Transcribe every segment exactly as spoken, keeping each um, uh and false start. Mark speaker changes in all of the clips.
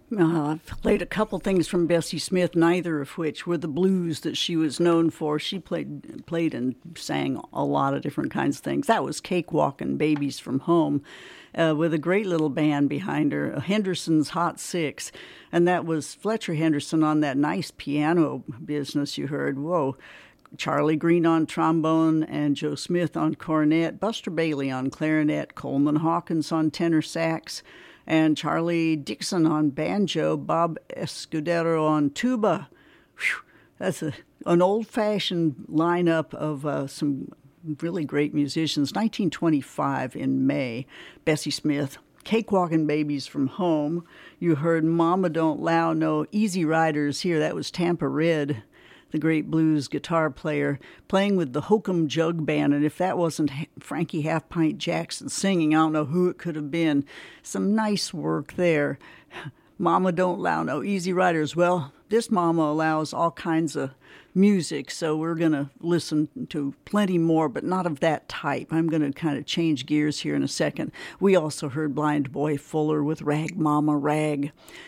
Speaker 1: Uh, I've played a couple things from Bessie Smith, neither of which were the blues that she was known for. She played played and sang a lot of different kinds of things. That was Cakewalk and Babies from Home, uh, with a great little band behind her, Henderson's Hot Six. And that was Fletcher Henderson on that nice piano business you heard. Whoa. Charlie Green on trombone and Joe Smith on cornet, Buster Bailey on clarinet, Coleman Hawkins on tenor sax, and Charlie Dixon on banjo, Bob Escudero on tuba. Whew, that's a, an old-fashioned lineup of uh, some really great musicians. nineteen twenty-five in May, Bessie Smith, Cakewalkin' Babies from Home. You heard Mama Don't 'Low No Easy Riders here. That was Tampa Red, the great blues guitar player, playing with the Hokum Jug Band. And if that wasn't Frankie Half Pint Jackson singing, I don't know who it could have been. Some nice work there. Mama Don't 'Low No Easy Riders. Well, this mama allows all kinds of music, so we're going to listen to plenty more, but not of that type. I'm going to kind of change gears here in a second. We also heard Blind Boy Fuller with Rag Mama Rag.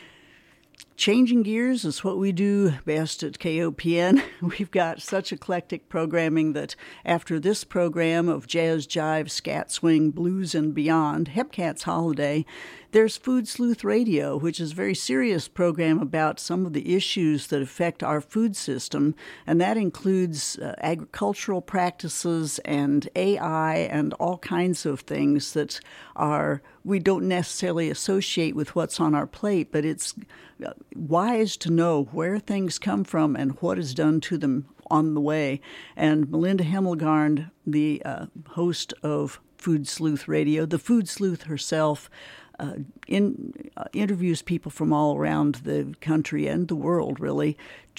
Speaker 1: Changing gears is what we do best at K O P N. We've got such eclectic programming that after this program of jazz, jive, scat, swing, blues, and beyond, Hepcat's Holiday, there's Food Sleuth Radio, which is a very serious program about some of the issues that affect our food system, and that includes uh, agricultural practices and A I and all kinds of things that are we don't necessarily associate with what's on our plate, but it's wise to know where things come from and what is done to them on the way. And Melinda Hemmelgarn, the uh, host of Food Sleuth Radio, the Food Sleuth herself, uh, in, uh, interviews people from all around the country and the world, really,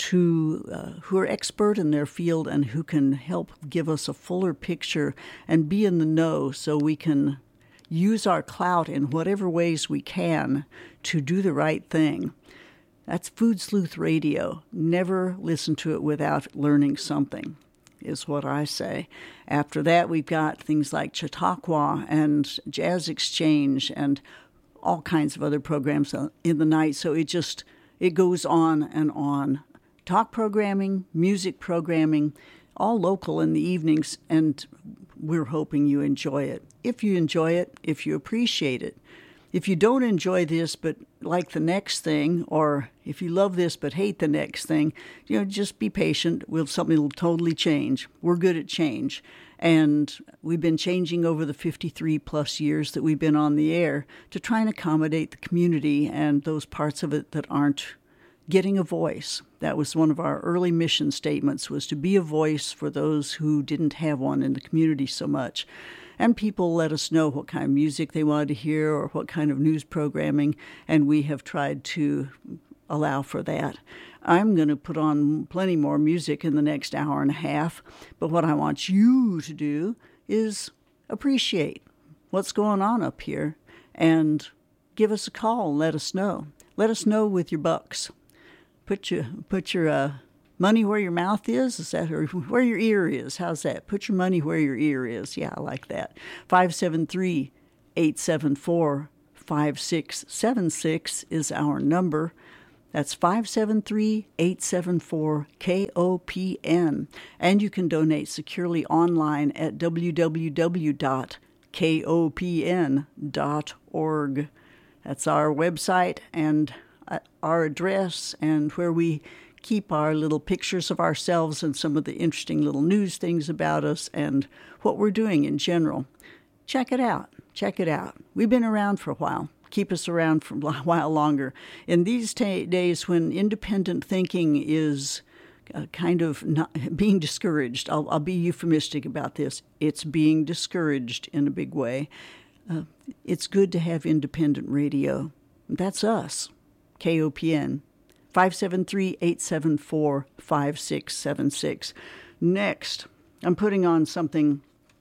Speaker 1: to uh, who are expert in their field and who can help give us a fuller picture and be in the know so we can use our clout in whatever ways we can to do the right thing. That's Food Sleuth Radio. Never listen to it without learning something, is what I say. After that, we've got things like Chautauqua and Jazz Exchange and all kinds of other programs in the night. So it just, it goes on and on. Talk programming, music programming, all local in the evenings, and we're hoping you enjoy it. If you enjoy it, if you appreciate it. If you don't enjoy this but like the next thing, or if you love this but hate the next thing, you know, just be patient. We'll, something will totally change. We're good at change. And we've been changing over the fifty-three plus years that we've been on the air to try and accommodate the community and those parts of it that aren't getting a voice. That was one of our early mission statements, was to be a voice for those who didn't have one in the community so much. And people let us know what kind of music they wanted to hear or what kind of news programming, and we have tried to allow for that. I'm going to put on plenty more music in the next hour and a half, but what I want you to do is appreciate what's going on up here and give us a call and let us know. Let us know with your bucks. Put your, put your uh, money where your mouth is, is that, or where your ear is? How's that? Put your money where your ear is. Yeah, I like that. five seven three, eight seven four, five six seven six is our number. That's five seven three, eight seven four, K O P N. And you can donate securely online at w w w dot k o p n dot org. That's our website and our address and where we keep our little pictures of ourselves and some of the interesting little news things about us and what we're doing in general. Check it out. Check it out. We've been around for a while. Keep us around for a while longer. In these ta- days when independent thinking is uh, kind of not being discouraged, I'll, I'll be euphemistic about this. It's being discouraged in a big way. Uh, it's good to have independent radio. That's us. K O P N, five seven three, eight seven four, five six seven six. Next, I'm putting on something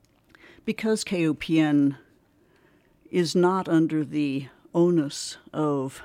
Speaker 1: because K O P N is not under the onus of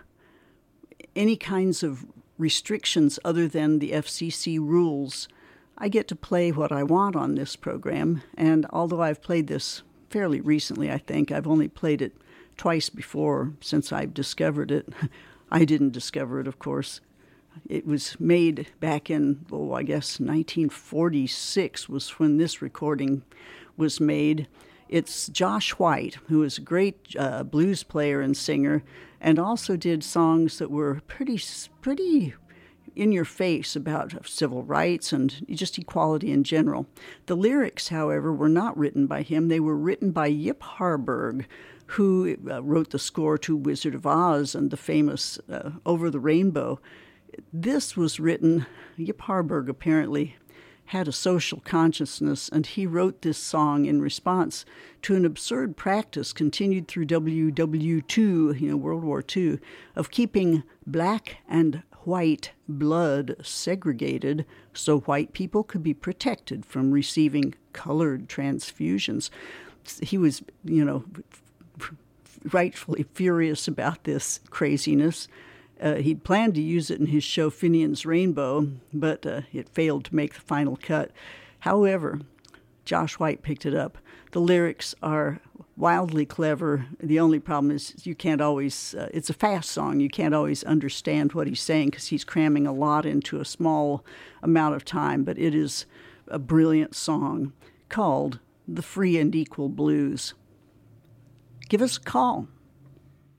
Speaker 1: any kinds of restrictions other than the F C C rules. I get to play what I want on this program, and although I've played this fairly recently, I think, I've only played it twice before since I've discovered it. I didn't discover it, of course. It was made back in, oh, I guess nineteen forty-six was when this recording was made. It's Josh White, who is a great uh, blues player and singer, and also did songs that were pretty, pretty in your face about civil rights and just equality in general. The lyrics, however, were not written by him. They were written by Yip Harburg, who uh, wrote the score to Wizard of Oz and the famous uh, Over the Rainbow. This was written, Yip Harburg apparently had a social consciousness, and he wrote this song in response to an absurd practice continued through W W two, you know, World War Two, of keeping black and white blood segregated so white people could be protected from receiving colored transfusions. He was, you know, rightfully furious about this craziness. Uh, he'd planned to use it in his show Finian's Rainbow, but uh, it failed to make the final cut. However, Josh White picked it up. The lyrics are wildly clever. The only problem is you can't always, uh, it's a fast song. You can't always understand what he's saying because he's cramming a lot into a small amount of time, but it is a brilliant song called The Free and Equal Blues. Give us a call.